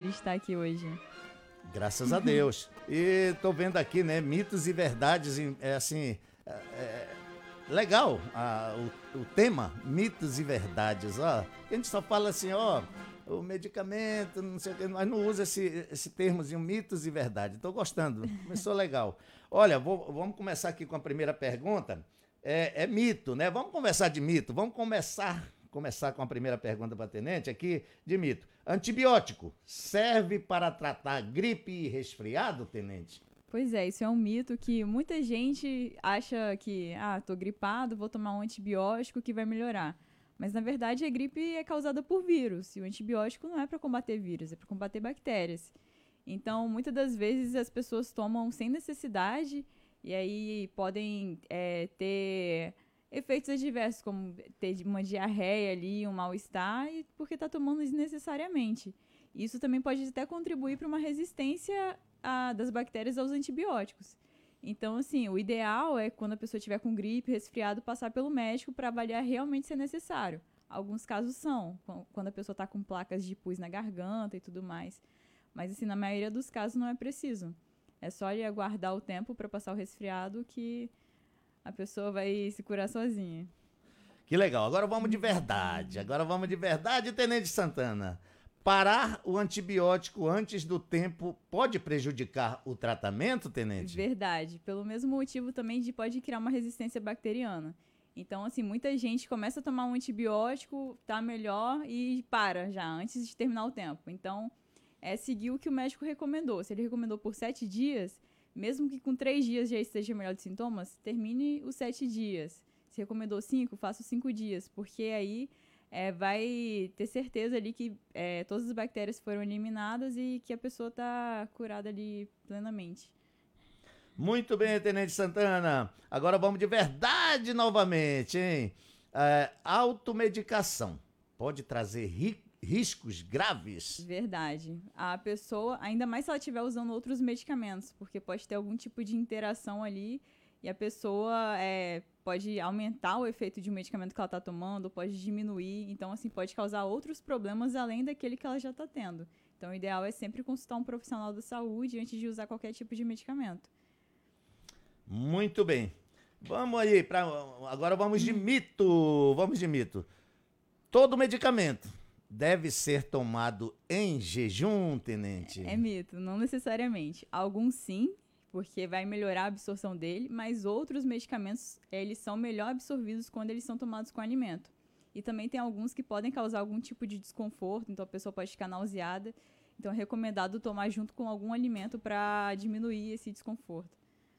estar aqui hoje. Graças a Deus. E tô vendo aqui, né, mitos e verdades, legal o tema, mitos e verdades, ó. A gente só fala assim, ó, o medicamento, não sei o que, mas não usa esse termozinho, mitos e verdades. Tô gostando, começou legal. Olha, vamos começar aqui com a primeira pergunta. É mito, né? Vamos conversar de mito, vamos começar com a primeira pergunta para a tenente aqui, de mito. Antibiótico serve para tratar gripe e resfriado, tenente? Pois é, isso é um mito que muita gente acha que, tô gripado, vou tomar um antibiótico que vai melhorar. Mas, na verdade, a gripe é causada por vírus. E o antibiótico não é para combater vírus, é para combater bactérias. Então, muitas das vezes, as pessoas tomam sem necessidade e aí podem ter efeitos adversos, como ter uma diarreia ali, um mal-estar, porque está tomando desnecessariamente. Isso também pode até contribuir para uma resistência das bactérias aos antibióticos. Então, assim, o ideal é quando a pessoa estiver com gripe, resfriado, passar pelo médico para avaliar realmente se é necessário. Alguns casos são, quando a pessoa está com placas de pus na garganta e tudo mais. Mas, assim, na maioria dos casos não é preciso. É só ele aguardar o tempo para passar o resfriado que a pessoa vai se curar sozinha. Que legal. Agora vamos de verdade, Tenente Santana. Parar o antibiótico antes do tempo pode prejudicar o tratamento, tenente? Verdade. Pelo mesmo motivo também pode criar uma resistência bacteriana. Então, assim, muita gente começa a tomar um antibiótico, tá melhor e para já, antes de terminar o tempo. Então, é seguir o que o médico recomendou. Se ele recomendou por 7 dias, mesmo que com 3 dias já esteja melhor de sintomas, termine os 7 dias. Se recomendou 5, faça os 5 dias, porque aí vai ter certeza ali que todas as bactérias foram eliminadas e que a pessoa está curada ali plenamente. Muito bem, Tenente Santana. Agora vamos de verdade novamente, hein? Automedicação pode trazer riscos graves? Verdade. A pessoa, ainda mais se ela estiver usando outros medicamentos, porque pode ter algum tipo de interação ali e a pessoa pode aumentar o efeito de um medicamento que ela está tomando, pode diminuir, então assim, pode causar outros problemas além daquele que ela já está tendo. Então o ideal é sempre consultar um profissional da saúde antes de usar qualquer tipo de medicamento. Muito bem. Vamos aí, agora vamos de mito. Vamos de mito. Todo medicamento deve ser tomado em jejum, tenente? É mito, não necessariamente. Alguns sim, porque vai melhorar a absorção dele, mas outros medicamentos, eles são melhor absorvidos quando eles são tomados com alimento. E também tem alguns que podem causar algum tipo de desconforto, então a pessoa pode ficar nauseada. Então é recomendado tomar junto com algum alimento para diminuir esse desconforto.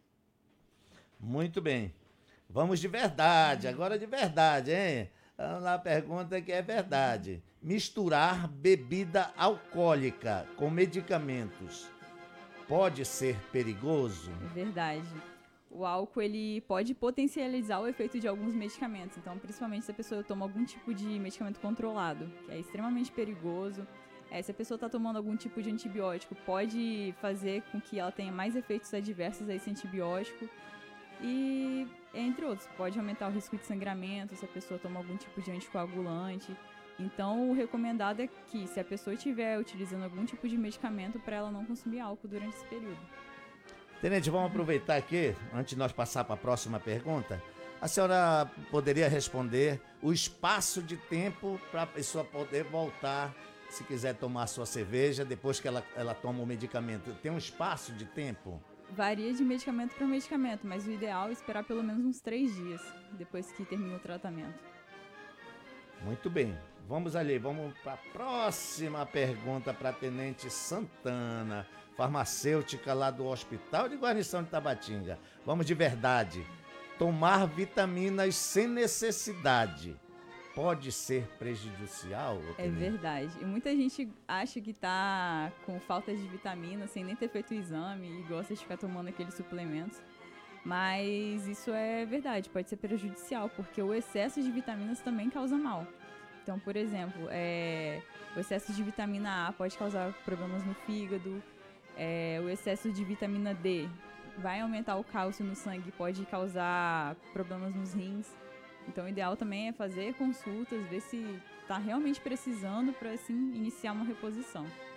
Muito bem. Vamos de verdade, agora de verdade, hein? Vamos lá, a pergunta que é verdade. Misturar bebida alcoólica com medicamentos pode ser perigoso? É verdade. O álcool, ele pode potencializar o efeito de alguns medicamentos. Então, principalmente se a pessoa toma algum tipo de medicamento controlado, que é extremamente perigoso. Se a pessoa está tomando algum tipo de antibiótico, pode fazer com que ela tenha mais efeitos adversos a esse antibiótico. E, entre outros, pode aumentar o risco de sangramento se a pessoa toma algum tipo de anticoagulante. Então, o recomendado é que, se a pessoa estiver utilizando algum tipo de medicamento, para ela não consumir álcool durante esse período. Tenente, vamos aproveitar aqui, antes de nós passar para a próxima pergunta. A senhora poderia responder o espaço de tempo para a pessoa poder voltar, se quiser tomar sua cerveja, depois que ela toma o medicamento. Tem um espaço de tempo? Varia de medicamento para medicamento, mas o ideal é esperar pelo menos uns 3 dias depois que termina o tratamento. Muito bem. Vamos para a próxima pergunta para a Tenente Santana, farmacêutica lá do Hospital de Guarnição de Tabatinga. Vamos de verdade. Tomar vitaminas sem necessidade pode ser prejudicial? É verdade. E muita gente acha que tá com falta de vitamina sem nem ter feito o exame e gosta de ficar tomando aqueles suplementos. Mas isso é verdade, pode ser prejudicial, porque o excesso de vitaminas também causa mal. Então, por exemplo, o excesso de vitamina A pode causar problemas no fígado, o excesso de vitamina D vai aumentar o cálcio no sangue, pode causar problemas nos rins. Então, o ideal também é fazer consultas, ver se está realmente precisando para, assim, iniciar uma reposição.